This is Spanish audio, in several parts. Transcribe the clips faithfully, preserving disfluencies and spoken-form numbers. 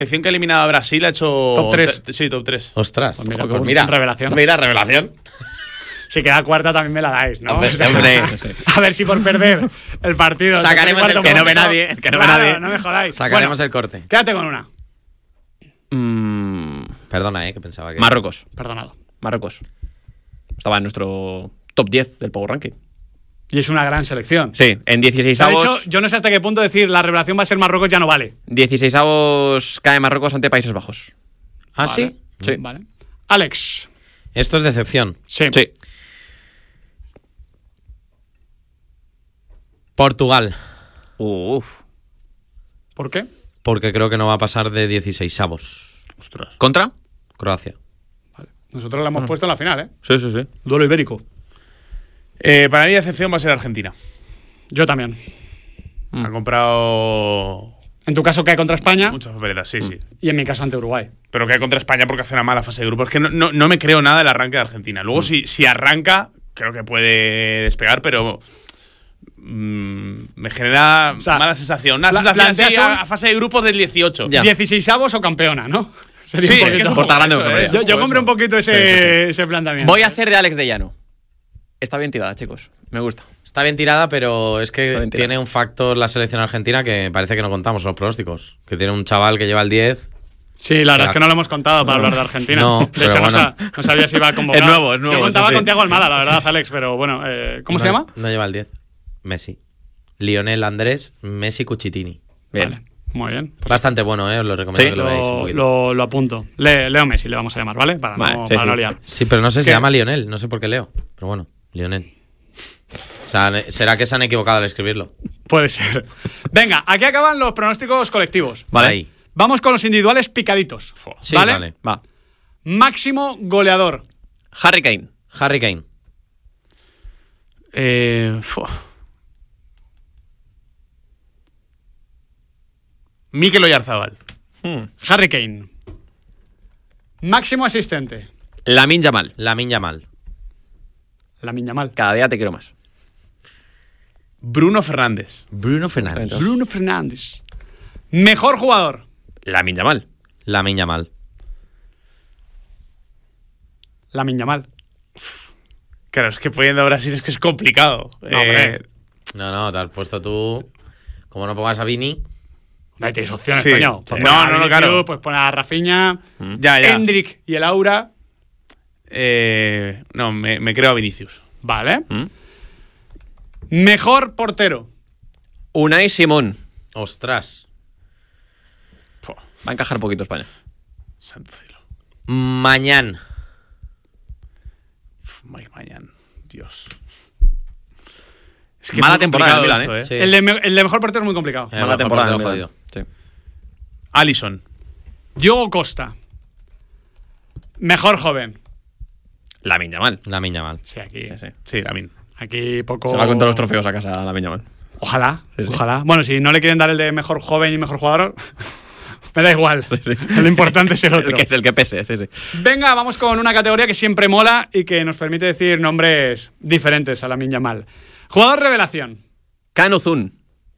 selección que ha eliminado a Brasil ha hecho... Top tres. Sí, top tres. Ostras. Pues mira, Ojo, pues mira. revelación. Mira, revelación. Si queda cuarta también me la dais, ¿no? Hombre, O sea, hombre. A ver si por perder el partido... Sacaremos el que no ve nadie, el que no ve Claro, nadie. no me jodáis. Sacaremos Bueno, el corte. quédate con una. Mm, Perdona, eh, que pensaba que... Marruecos. Perdonado. Marruecos. Estaba en nuestro top diez del Power Ranking. Y es una gran selección. Sí, en dieciséis De avos. hecho, yo no sé hasta qué punto decir la revelación va a ser Marruecos ya no vale. dieciséis avos cae Marruecos ante Países Bajos. ¿Ah, Vale. sí? Sí. Vale. Alex. Esto es decepción. Sí. Sí. Portugal. Uf. ¿Por qué? Porque creo que no va a pasar de dieciseisavos. Ostras. ¿Contra? Croacia. Nosotros la hemos puesto en la final, ¿eh? Sí, sí, sí. Duelo ibérico. Eh, para mí, decepción va a ser Argentina. Yo también. Ha comprado En tu caso cae contra España muchas papeletas, sí, sí. y en mi caso ante Uruguay. Pero cae contra España porque hace una mala fase de grupos. Es que no, no, no me creo nada del arranque de Argentina. Luego, si, si arranca, creo que puede despegar, pero mm, me genera O sea, mala sensación. Una pla- sensación así planteas un- a, a fase de grupos del dieciocho. Ya. dieciseisavos o campeona, ¿no? Sería Sí, un es que poquito- es un Porta poco grande, eso, hombre. ¿eh? Yo, Es yo un poco compré un eso. poquito ese, ese planteamiento. Voy a hacer de Alex de Llano. Está bien tirada, chicos. Me gusta. Está bien tirada, pero es Está que bien tirada. tiene un factor la selección argentina que parece que no contamos en los pronósticos. Que tiene un chaval que lleva el diez. Sí, la verdad Ya. es que no lo hemos contado para hablar de Argentina. No, de pero hecho, no, bueno. sa- no sabía si iba a convocar. Es nuevo, es nuevo, Yo contaba sí, sí. con Thiago Almada, la verdad, Alex, pero bueno. eh, ¿Cómo No- se llama? No lleva el diez. Messi. Lionel Andrés Messi Cucitini. Bien. Vale, muy bien. Pues Bastante bueno, ¿eh? Os lo recomiendo Sí, que lo veáis un lo, poquito. lo, lo apunto. Le- Leo Messi le vamos a llamar, ¿vale? Para Vale, no, sí, para sí. no liar. Sí, pero no sé, se ¿Qué? llama Lionel. No sé por qué Leo. Pero bueno, Lionel. O sea, ne- será que se han equivocado al escribirlo. Puede ser. Venga, aquí acaban los pronósticos colectivos. Vale. Ahí. Vamos con los individuales picaditos. Sí, ¿Vale? vale. Va. Máximo goleador. Harry Kane. Harry Kane. Eh, fua. Mikel Oyarzabal. Hmm. Harry Kane. Máximo asistente. Lamine Yamal. Lamine Yamal. Lamine Yamal. Cada día te quiero más. Bruno Fernández. Bruno Fernández. Bruno Fernández. Mejor jugador. Lamine Yamal. Lamine Yamal. Lamine Yamal. Claro, es que poniendo a Brasil es que es complicado. No, Eh, hombre. No, no, te has puesto tú. Como no pongas a Vini. Ahí tienes opciones, Sí. coño. Sí. Pues No, poner a no, no, Vinicius, claro. Pues poner a Rafinha, ya, ya. Hendrik y el Aura. Eh, no, me, me creo a Vinicius. Vale. ¿Mm? Mejor portero. Unai Simón. Ostras. Puh, Va a encajar poquito España. santo cielo. Mañana. Uf, Mike Mañán. Dios. Es Mala muy temporada complicado del Milan, esto, ¿eh? Sí. El, de, me- el de mejor portero es muy complicado. Eh, Mala mejor temporada. portero del Milan. jodido. Sí. Alisson. Diogo Costa. Mejor joven. Lamine Yamal. Lamine Yamal. Sí, aquí, Sí, sí. Sí, Lamin. aquí poco. Se va con todos los trofeos a casa Lamine Yamal. Ojalá, Sí, sí. ojalá. Bueno, si no le quieren dar el de mejor joven y mejor jugador, me da igual. sí. Lo importante es el otro. El que es el que pese, sí, sí. Venga, vamos con una categoría que siempre mola y que nos permite decir nombres diferentes a Lamine Yamal. Jugador revelación. Kanu Zun.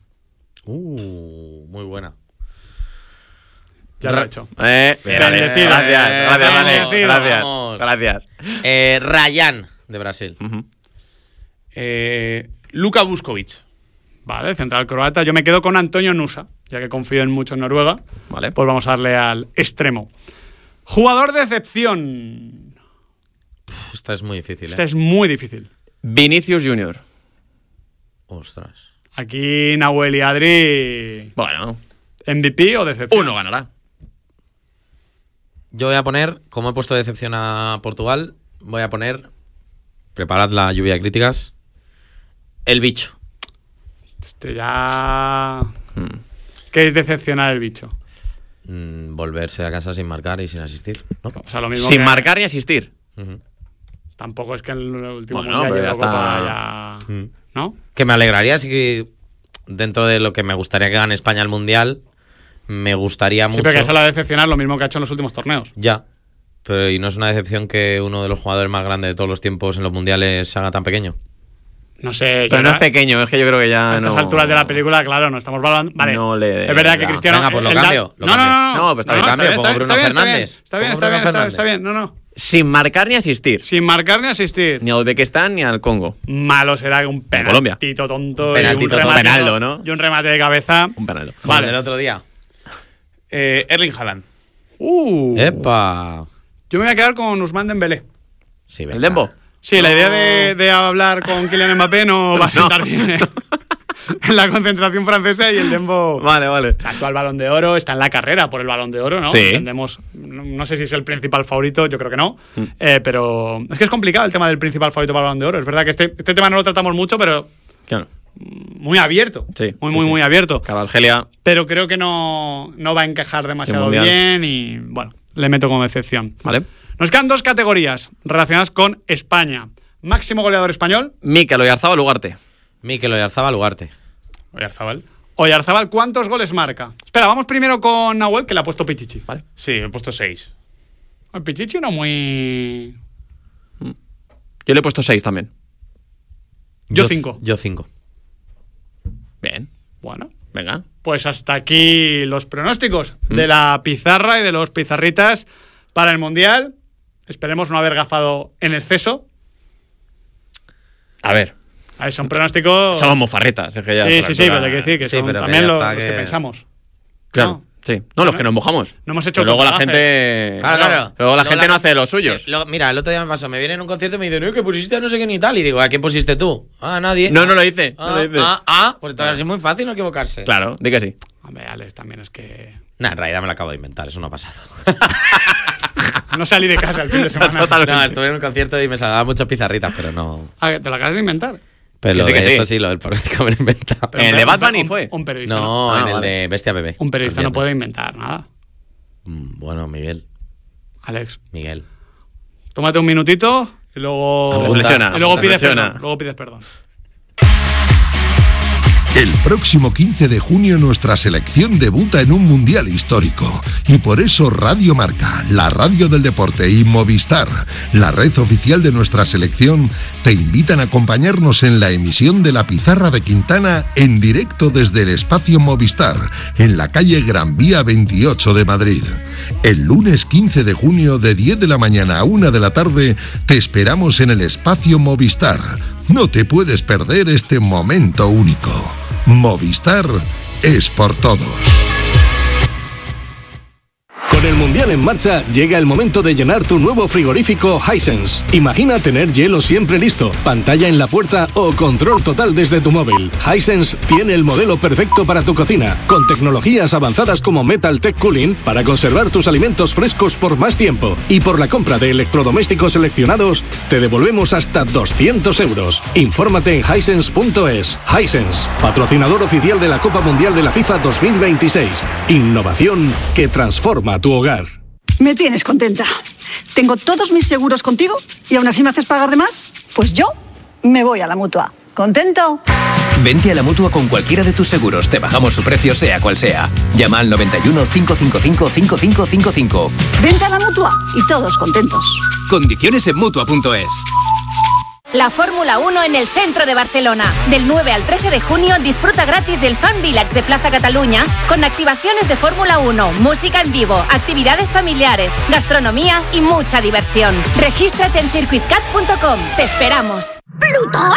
Uh, muy buena. Ya lo Ra- he hecho. Eh, Bendecido. gracias, gracias, Eh, gracias, Dani. bendecido. Gracias, Vamos. gracias. Eh, Ryan, de Brasil. Ujú. Eh, Luka Vuskovic. Vale, central croata. Yo me quedo con Antonio Nusa, ya que confío en mucho en Noruega. Vale. Pues vamos a darle al extremo. Jugador de excepción. Uf, esta es muy difícil, ¿eh? Esta es muy difícil. Vinicius Junior. Ostras. Aquí Nahuel y Adri. Bueno, ¿M V P o decepción? uno ganará. Yo voy a poner, como he puesto de decepción a Portugal, voy a poner, preparad la lluvia de críticas, el bicho. Este ya. Hmm. ¿Qué es decepcionar el bicho? Mm, volverse a casa sin marcar y sin asistir, ¿no? O sea, lo mismo Sin que- marcar ni asistir. Ujú. Tampoco es que en el último Bueno, mundial pero lleve ya la Copa está. ya- Mm. ¿No? Que me alegraría si que dentro de lo que me gustaría que gane España el Mundial, me gustaría Sí, mucho... pero que eso la decepcionar lo mismo que ha hecho en los últimos torneos. Ya. Pero y no es una decepción que uno de los jugadores más grandes de todos los tiempos en los mundiales se haga tan pequeño. No sé. Pero yo no es la- pequeño, es que yo creo que ya A estas no... alturas de la película, claro, no estamos valorando. Vale. No le- es verdad que ya. Cristiano. Venga, pues lo el da- cambio, lo no, no, cambio. no, no. No, pues está bien, cambio, está pongo bien, Bruno está bien, está bien, Fernández. Está bien, Pongo está bien, Bruno está bien, Fernández. está bien. No, no. Sin marcar ni asistir. Sin marcar ni asistir. Ni a Uzbekistán ni al Congo. Malo será un Colombia. penaltito tonto. Un penaltito y un tonto. remate, Penaldo, ¿no? Y un remate de cabeza. Un penaldo. Como el Vale. del otro día. Eh, Erling Haaland. Uh. ¡Epa! Yo me voy a quedar con Ousmane Dembélé. Sí, ¿El venga. Dembo? Sí, la idea de, de hablar con Kylian Mbappé no va a sentar bien, ¿eh? En la concentración francesa y el Dembo. Vale, vale. O sea, actual Balón de Oro, está en la carrera por el Balón de Oro, ¿no? Sí. Entendemos, no, no sé si es el principal favorito, yo creo que no. Eh, pero es que es complicado el tema del principal favorito para el Balón de Oro. Es verdad que este, este tema no lo tratamos mucho, pero Claro. muy abierto. Sí, muy, sí, muy, sí. muy abierto. Cabalgelia. Pero creo que no, no va a encajar demasiado Mundial. bien y, bueno, le meto como excepción. Vale. Nos quedan dos categorías relacionadas con España. Máximo goleador español, Mikel Oyarzabal Ugarte. Mikel Oyarzabal Ugarte. Oyarzabal. Oyarzábal, ¿cuántos goles marca? Espera, vamos primero con Nahuel, que le ha puesto Pichichi. Vale. Sí, he puesto seis. El Pichichi no muy... Yo le he puesto seis también. Yo cinco. Yo cinco. Bien. Bueno, Venga. pues hasta aquí los pronósticos Mm. de la pizarra y de los pizarritas para el Mundial. Esperemos no haber gafado en exceso. A ver. A ver, son pronósticos... Somos mofarretas. Es que ya Sí, a sí, esta sí, altura- pero hay que decir que Sí, son pero que también ya los, está, los que que- pensamos. Claro. No. Sí. No, los que nos mojamos. No hemos hecho Pero luego la puntaje. gente. Claro, claro. Luego la Luego gente no hace los suyos. Eh, lo- mira, el otro día me pasó, me viene en un concierto y me dicen, no, que pusiste a no sé quién y tal. Y digo, ¿a quién pusiste tú? Ah, nadie. No, no lo hice. No Ah, lo hice. ah, ah, pues entonces es muy fácil no equivocarse. Claro, di que sí. Hombre, Alex, también es que... Nah, en realidad me lo acabo de inventar, eso no ha pasado. No salí de casa el fin de semana. Total. No, estuve en un concierto y me saldaban muchas pizarritas, pero no. Ah, ¿te lo acabas de inventar? Pero Que lo sí, de que sí. esto sí, lo del pronóstico me lo he inventado. Pero ¿En el un- de Bad un- Bunny un- fue? Un periodista No, no, Ah, en el vale. de Bestia Bebé. un periodista El no viernes. puede inventar nada. Mm, Bueno, Miguel. Alex, Miguel. tómate un minutito y luego... Reflexiona, Y luego pides reflexiona. perdón. Luego pides perdón. El próximo quince de junio nuestra selección debuta en un mundial histórico y por eso Radio Marca, la radio del deporte y Movistar, la red oficial de nuestra selección, te invitan a acompañarnos en la emisión de la Pizarra de Quintana en directo desde el espacio Movistar, en la calle Gran Vía veintiocho de Madrid. El lunes quince de junio de diez de la mañana a una de la tarde te esperamos en el espacio Movistar. No te puedes perder este momento único. Movistar es por todos. Con el Mundial en marcha, llega el momento de llenar tu nuevo frigorífico Hisense. Imagina tener hielo siempre listo, pantalla en la puerta o control total desde tu móvil. Hisense tiene el modelo perfecto para tu cocina, con tecnologías avanzadas como Metal Tech Cooling para conservar tus alimentos frescos por más tiempo. Y por la compra de electrodomésticos seleccionados, te devolvemos hasta doscientos euros. Infórmate en hisense punto es. Hisense, patrocinador oficial de la Copa Mundial de la FIFA dos mil veintiséis. Innovación que transforma tu hogar. Me tienes contenta. Tengo todos mis seguros contigo y aún así me haces pagar de más. Pues yo me voy a la Mutua. ¿Contento? Vente a la Mutua con cualquiera de tus seguros. Te bajamos su precio sea cual sea. Llama al noventa y uno, cinco cinco cinco, cinco cinco cinco cinco. Vente a la Mutua y todos contentos. Condiciones en Mutua punto es. La Fórmula uno en el centro de Barcelona. Del nueve al trece de junio disfruta gratis del Fan Village de Plaza Cataluña con activaciones de Fórmula uno, música en vivo, actividades familiares, gastronomía y mucha diversión. Regístrate en circuit cat punto com. Te esperamos. ¿Plutón?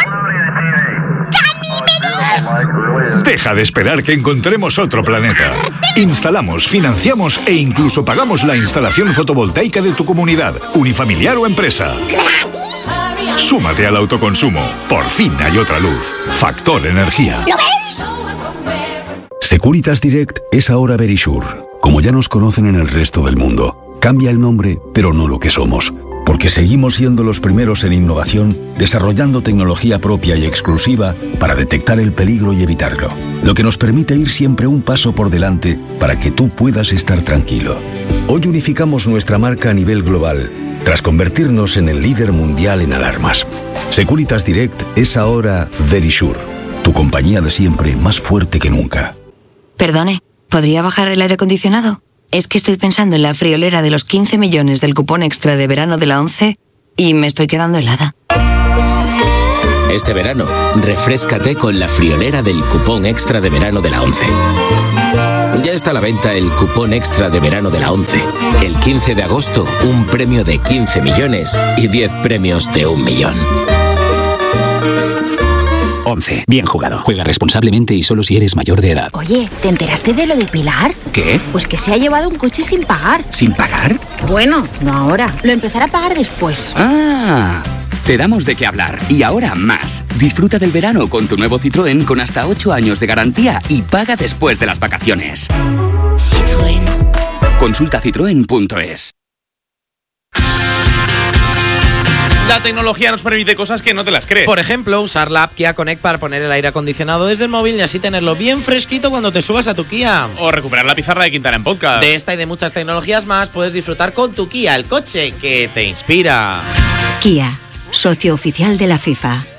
Deja de esperar que encontremos otro planeta. Instalamos, financiamos e incluso pagamos la instalación fotovoltaica de tu comunidad, unifamiliar o empresa. Súmate al autoconsumo. Por fin hay otra luz. Factor Energía. ¿Lo veis? Securitas Direct es ahora Verisure. Como ya nos conocen en el resto del mundo, cambia el nombre, pero no lo que somos. Porque seguimos siendo los primeros en innovación, desarrollando tecnología propia y exclusiva para detectar el peligro y evitarlo. Lo que nos permite ir siempre un paso por delante para que tú puedas estar tranquilo. Hoy unificamos nuestra marca a nivel global, tras convertirnos en el líder mundial en alarmas. Securitas Direct es ahora Verisure, tu compañía de siempre más fuerte que nunca. Perdone, ¿podría bajar el aire acondicionado? Es que estoy pensando en la friolera de los quince millones del cupón extra de verano de la ONCE y me estoy quedando helada. Este verano, refréscate con la friolera del cupón extra de verano de la ONCE. Ya está a la venta el cupón extra de verano de la ONCE. El quince de agosto, un premio de quince millones y diez premios de un millón. ONCE. Bien jugado. Juega responsablemente y solo si eres mayor de edad. Oye, ¿te enteraste de lo de Pilar? ¿Qué? Pues que se ha llevado un coche sin pagar. ¿Sin pagar? Bueno, no ahora. Lo empezará a pagar después. ¡Ah! Te damos de qué hablar. Y ahora más. Disfruta del verano con tu nuevo Citroën con hasta ocho años de garantía y paga después de las vacaciones. Citroën. Consulta citroen punto es. La tecnología nos permite cosas que no te las crees. Por ejemplo, usar la app Kia Connect para poner el aire acondicionado desde el móvil y así tenerlo bien fresquito cuando te subas a tu Kia. O recuperar la pizarra de Quintana en podcast. De esta y de muchas tecnologías más puedes disfrutar con tu Kia, el coche que te inspira. Kia, socio oficial de la FIFA.